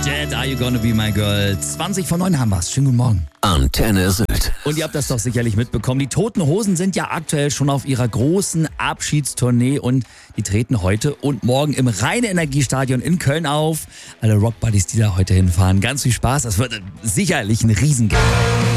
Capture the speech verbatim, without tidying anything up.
Jet, Are You Gonna Be My Girl? zwanzig vor neun haben wir's. Schönen guten Morgen. Antenne Sylt. Und ihr habt das doch sicherlich mitbekommen. Die Toten Hosen sind ja aktuell schon auf ihrer großen Abschiedstournee und die treten heute und morgen im Rhein-Energiestadion in Köln auf. Alle Rockbuddies, die da heute hinfahren, ganz viel Spaß. Das wird sicherlich ein Riesengeld.